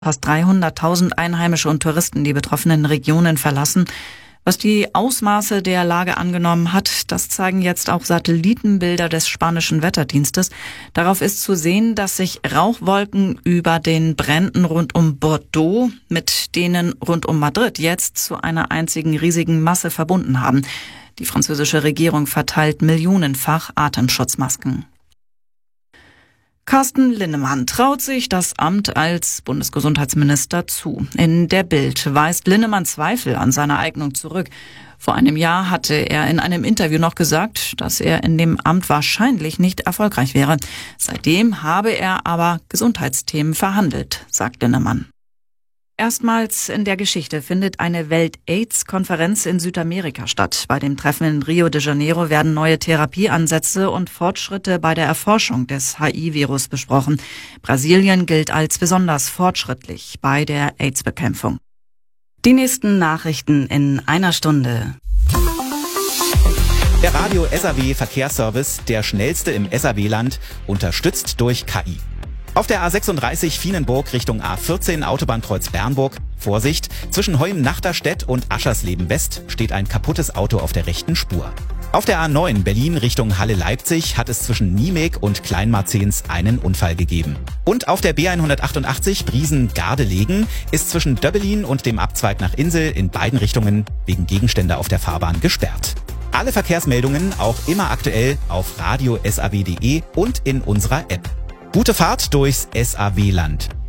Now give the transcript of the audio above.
Fast 300.000 Einheimische und Touristen die betroffenen Regionen verlassen. Was die Ausmaße der Lage angenommen hat, das zeigen jetzt auch Satellitenbilder des spanischen Wetterdienstes. Darauf ist zu sehen, dass sich Rauchwolken über den Bränden rund um Bordeaux mit denen rund um Madrid jetzt zu einer einzigen riesigen Masse verbunden haben. Die französische Regierung verteilt millionenfach Atemschutzmasken. Carsten Linnemann traut sich das Amt als Bundesgesundheitsminister zu. In der Bild weist Linnemann Zweifel an seiner Eignung zurück. Vor einem Jahr hatte er in einem Interview noch gesagt, dass er in dem Amt wahrscheinlich nicht erfolgreich wäre. Seitdem habe er aber Gesundheitsthemen verhandelt, sagt Linnemann. Erstmals in der Geschichte findet eine Welt-AIDS-Konferenz in Südamerika statt. Bei dem Treffen in Rio de Janeiro werden neue Therapieansätze und Fortschritte bei der Erforschung des HIV-Virus besprochen. Brasilien gilt als besonders fortschrittlich bei der AIDS-Bekämpfung. Die nächsten Nachrichten in einer Stunde. Der Radio SAW Verkehrsservice, der schnellste im SAW-Land, unterstützt durch KI. Auf der A36 Vienenburg Richtung A14 Autobahnkreuz Bernburg. Vorsicht, zwischen Heum-Nachterstedt und Aschersleben West steht ein kaputtes Auto auf der rechten Spur. Auf der A9 Berlin Richtung Halle-Leipzig hat es zwischen Niemek und Kleinmarzens einen Unfall gegeben. Und auf der B188 Briesen-Gardelegen ist zwischen Döbbelin und dem Abzweig nach Insel in beiden Richtungen wegen Gegenstände auf der Fahrbahn gesperrt. Alle Verkehrsmeldungen auch immer aktuell auf radiosaw.de und in unserer App. Gute Fahrt durchs SAW-Land.